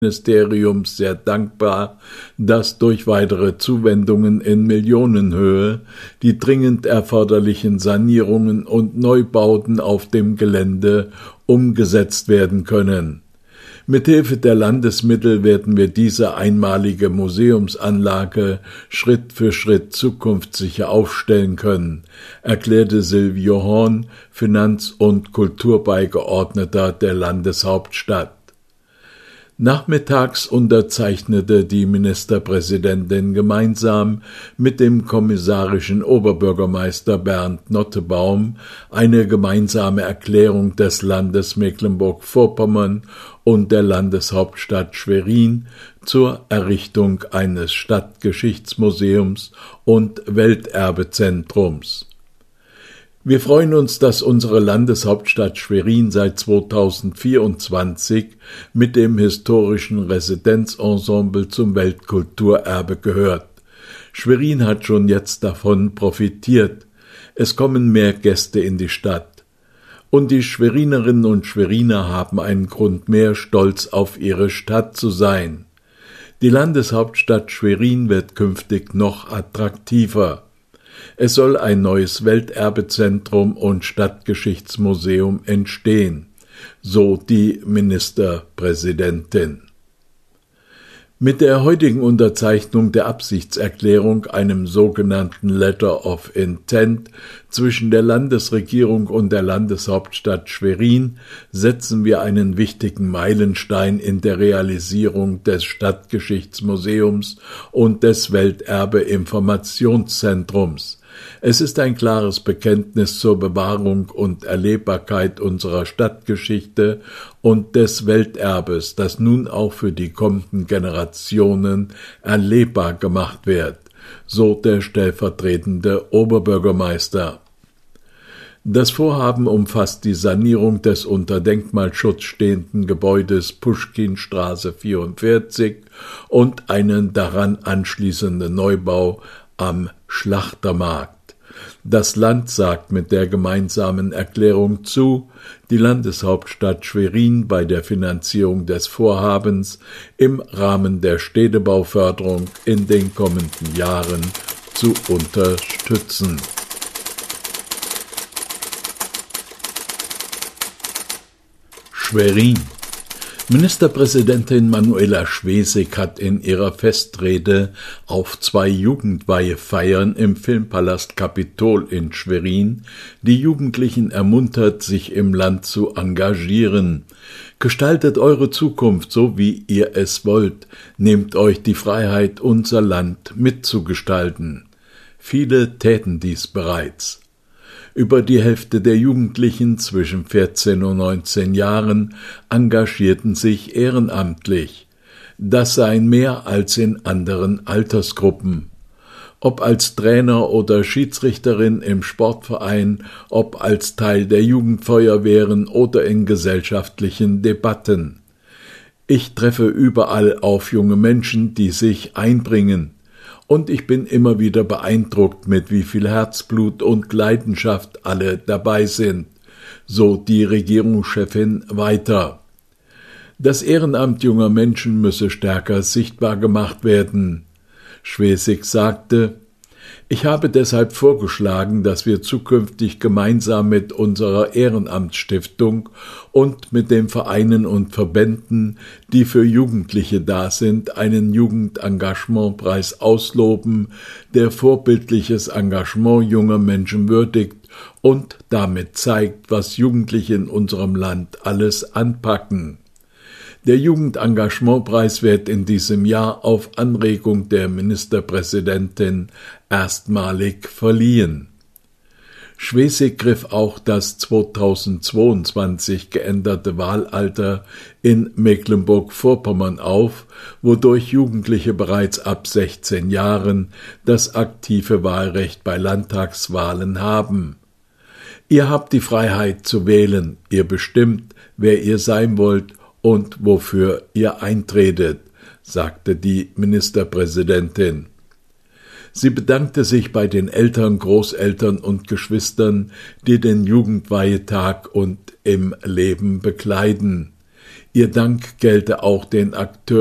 Ministeriums sehr dankbar, dass durch weitere Zuwendungen in Millionenhöhe die dringend erforderlichen Sanierungen und Neubauten auf dem Gelände umgesetzt werden können. Mithilfe der Landesmittel werden wir diese einmalige Museumsanlage Schritt für Schritt zukunftssicher aufstellen können, erklärte Silvio Horn, Finanz- und Kulturbeigeordneter der Landeshauptstadt. Nachmittags unterzeichnete die Ministerpräsidentin gemeinsam mit dem kommissarischen Oberbürgermeister Bernd Nottebaum eine gemeinsame Erklärung des Landes Mecklenburg-Vorpommern und der Landeshauptstadt Schwerin zur Errichtung eines Stadtgeschichtsmuseums und Welterbezentrums. Wir freuen uns, dass unsere Landeshauptstadt Schwerin seit 2024 mit dem historischen Residenzensemble zum Weltkulturerbe gehört. Schwerin hat schon jetzt davon profitiert. Es kommen mehr Gäste in die Stadt. Und die Schwerinerinnen und Schweriner haben einen Grund mehr, stolz auf ihre Stadt zu sein. Die Landeshauptstadt Schwerin wird künftig noch attraktiver. Es soll ein neues Welterbezentrum und Stadtgeschichtsmuseum entstehen, so die Ministerpräsidentin. Mit der heutigen Unterzeichnung der Absichtserklärung, einem sogenannten Letter of Intent, zwischen der Landesregierung und der Landeshauptstadt Schwerin setzen wir einen wichtigen Meilenstein in der Realisierung des Stadtgeschichtsmuseums und des Welterbe-Informationszentrums. Es ist ein klares Bekenntnis zur Bewahrung und Erlebbarkeit unserer Stadtgeschichte und des Welterbes, das nun auch für die kommenden Generationen erlebbar gemacht wird, so der stellvertretende Oberbürgermeister. Das Vorhaben umfasst die Sanierung des unter Denkmalschutz stehenden Gebäudes Puschkinstraße 44 und einen daran anschließenden Neubau am Schlachtermarkt. Das Land sagt mit der gemeinsamen Erklärung zu, die Landeshauptstadt Schwerin bei der Finanzierung des Vorhabens im Rahmen der Städtebauförderung in den kommenden Jahren zu unterstützen. Schwerin. Ministerpräsidentin Manuela Schwesig hat in ihrer Festrede auf 2 Jugendweihefeiern im Filmpalast Kapitol in Schwerin die Jugendlichen ermuntert, sich im Land zu engagieren. Gestaltet eure Zukunft so, wie ihr es wollt. Nehmt euch die Freiheit, unser Land mitzugestalten. Viele täten dies bereits. Über die Hälfte der Jugendlichen zwischen 14 und 19 Jahren engagierten sich ehrenamtlich. Das seien mehr als in anderen Altersgruppen. Ob als Trainer oder Schiedsrichterin im Sportverein, ob als Teil der Jugendfeuerwehren oder in gesellschaftlichen Debatten. Ich treffe überall auf junge Menschen, die sich einbringen. Und ich bin immer wieder beeindruckt, mit wie viel Herzblut und Leidenschaft alle dabei sind, so die Regierungschefin weiter. Das Ehrenamt junger Menschen müsse stärker sichtbar gemacht werden. Schwesig sagte, ich habe deshalb vorgeschlagen, dass wir zukünftig gemeinsam mit unserer Ehrenamtsstiftung und mit den Vereinen und Verbänden, die für Jugendliche da sind, einen Jugendengagementpreis ausloben, der vorbildliches Engagement junger Menschen würdigt und damit zeigt, was Jugendliche in unserem Land alles anpacken. Der Jugendengagementpreis wird in diesem Jahr auf Anregung der Ministerpräsidentin erstmalig verliehen. Schwesig griff auch das 2022 geänderte Wahlalter in Mecklenburg-Vorpommern auf, wodurch Jugendliche bereits ab 16 Jahren das aktive Wahlrecht bei Landtagswahlen haben. Ihr habt die Freiheit zu wählen, ihr bestimmt, wer ihr sein wollt und wofür ihr eintretet, sagte die Ministerpräsidentin. Sie bedankte sich bei den Eltern, Großeltern und Geschwistern, die den Jugendweihetag und im Leben bekleiden. Ihr Dank gelte auch den Akteuren